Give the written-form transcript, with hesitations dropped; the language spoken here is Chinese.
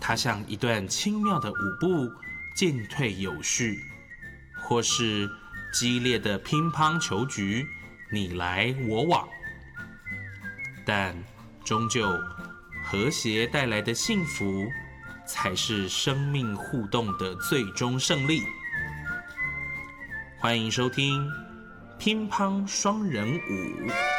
它像一段轻妙的舞步，进退有序；或是激烈的乒乓球局，你来我往。但终究，和谐带来的幸福，才是生命互动的最终胜利。欢迎收听《乒乓双人舞》。